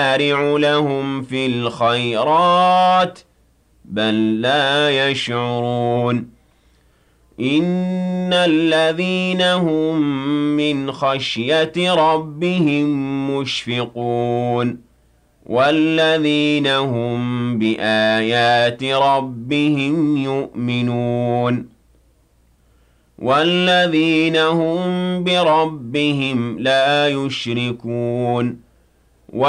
نُسَارِعُ لَهُمْ فِي الْخَيْرَاتِ بَل لَّا يَشْعُرُونَ إِنَّ الَّذِينَ هُم مِّنْ خَشْيَةِ رَبِّهِم مُّشْفِقُونَ وَالَّذِينَ هُم بِآيَاتِ رَبِّهِمْ يُؤْمِنُونَ وَالَّذِينَ هُم بِرَبِّهِمْ لَا يُشْرِكُونَ